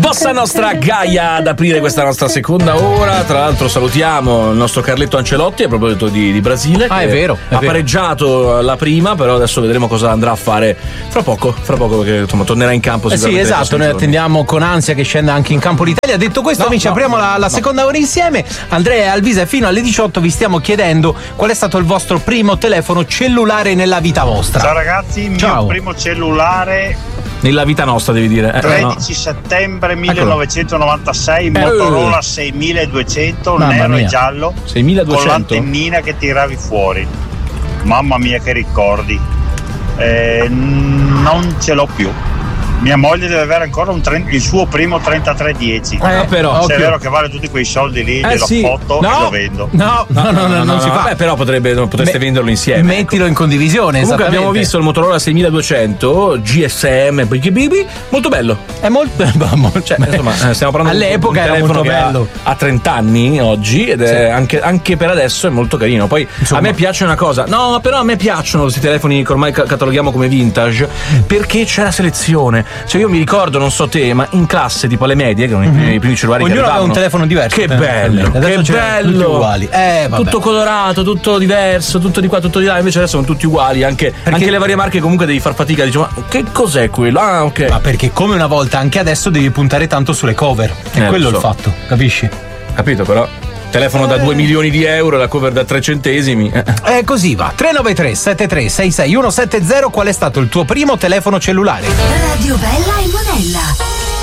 Mossa nostra Gaia ad aprire questa nostra seconda ora. Tra l'altro salutiamo il nostro Carletto Ancelotti a proposito di Brasile. È vero. Ha pareggiato la prima, però adesso vedremo cosa andrà a fare fra poco perché insomma tornerà in campo sicuramente. Sì, esatto, noi attendiamo con ansia che scenda anche in campo l'Italia. Detto questo, amici, apriamo la seconda ora insieme. Andrea e Alvisa, fino alle 18 vi stiamo chiedendo qual è stato il vostro primo telefono cellulare nella vita vostra. Ciao ragazzi, il mio primo cellulare nella vita nostra, devi dire. 13 settembre 1996, Motorola 6200, nero e giallo, 6200 con l'antennina che tiravi fuori. Mamma mia che ricordi. Non ce l'ho più. Mia moglie deve avere ancora il suo primo 3310. Però se è vero che vale tutti quei soldi lì, glielo foto e lo vendo. No, non si fa. Beh, però potreste venderlo insieme. Mettilo in condivisione. Comunque abbiamo visto il Motorola 6200 GSM molto bello. È molto cioè, insomma, stiamo parlando all'epoca di un era molto telefono bello. Ha 30 anni oggi ed è anche per adesso è molto carino. Poi a me piace una cosa. No, però a me piacciono questi telefoni che ormai cataloghiamo come vintage perché c'è la selezione. Cioè io mi ricordo, non so te, ma in classe tipo alle medie, che erano i primi cellulari ognuno che aveva un telefono diverso. Che bello, che bello, tutti uguali. Tutto colorato, tutto diverso, tutto di qua, tutto di là. Invece adesso sono tutti uguali, anche le varie marche comunque devi far fatica, dici, ma che cos'è quello? Ah, ok. Ma perché come una volta anche adesso devi puntare tanto sulle cover. È quello il fatto, capisci? Capito, però telefono da 2 milioni di euro, la cover da 3 centesimi. Così va. 393 73 66 170. Qual è stato il tuo primo telefono cellulare? Radio Bella e Monella.